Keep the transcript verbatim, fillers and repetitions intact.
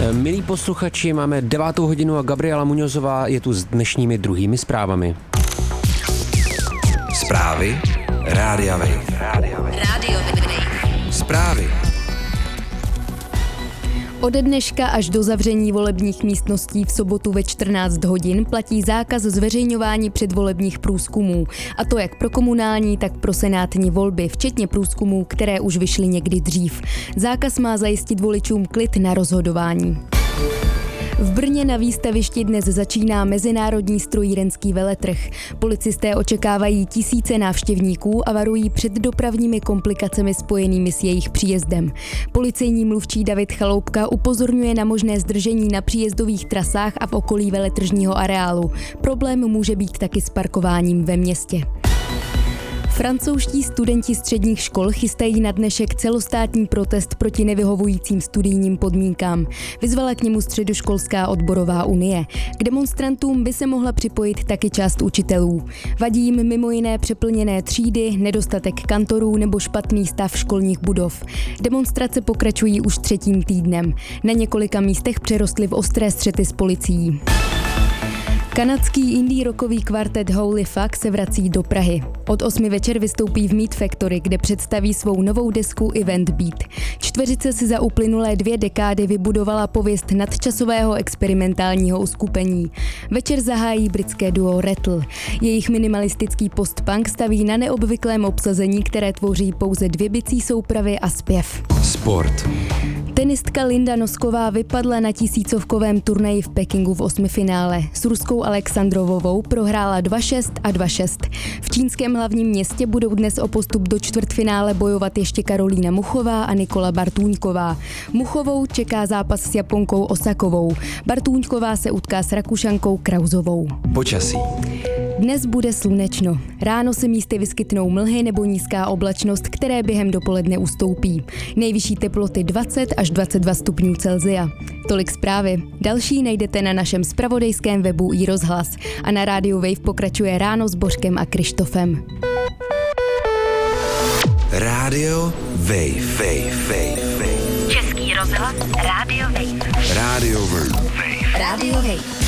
Milí posluchači, máme devátou hodinu a Gabriela Muňozová je tu s dnešními druhými zprávami. Zprávy Rádia Wave. Rádio Wave. Zprávy. Ode dneška až do zavření volebních místností v sobotu ve čtrnáct hodin platí zákaz zveřejňování předvolebních průzkumů. A to jak pro komunální, tak pro senátní volby, včetně průzkumů, které už vyšly někdy dřív. Zákaz má zajistit voličům klid na rozhodování. V Brně na výstavišti dnes začíná mezinárodní strojírenský veletrh. Policisté očekávají tisíce návštěvníků a varují před dopravními komplikacemi spojenými s jejich příjezdem. Policejní mluvčí David Chaloupka upozorňuje na možné zdržení na příjezdových trasách a v okolí veletržního areálu. Problém může být taky s parkováním ve městě. Francouzští studenti středních škol chystají na dnešek celostátní protest proti nevyhovujícím studijním podmínkám. Vyzvala k němu Středoškolská odborová unie. K demonstrantům by se mohla připojit taky část učitelů. Vadí jim mimo jiné přeplněné třídy, nedostatek kantorů nebo špatný stav školních budov. Demonstrace pokračují už třetím týdnem. Na několika místech přerostly v ostré střety s policií. Kanadský indie rockový kvartet Holy Fuck se vrací do Prahy. Od osmi večer vystoupí v Meat Factory, kde představí svou novou desku Event Beat. Čtveřice si za uplynulé dvě dekády vybudovala pověst nadčasového experimentálního uskupení. Večer zahájí britské duo Rattle. Jejich minimalistický post-punk staví na neobvyklém obsazení, které tvoří pouze dvě bicí soupravy a zpěv. Sport. Tenistka Linda Nosková vypadla na tisícovkovém turnaji v Pekingu v osmifinále. S ruskou Alexandrovovou prohrála dva šest a dva šest. V čínském hlavním městě budou dnes o postup do čtvrtfinále bojovat ještě Karolína Muchová a Nikola Bartůňková. Muchovou čeká zápas s Japonkou Osakovou. Bartůňková se utká s Rakušankou Krauzovou. Počasí. Dnes bude slunečno. Ráno se místy vyskytnou mlhy nebo nízká oblačnost, které během dopoledne ustoupí. Nejvyšší teploty dvacet až dvacet dva stupňů Celsia. Tolik zprávy. Další najdete na našem zpravodajském webu iRozhlas. A na rádiu Wave pokračuje Ráno s Božkem a Krištofem. Rádio Wave. Wave. Wave. Český rozhlas Rádio Wave. Rádio Wave. Rádio Wave.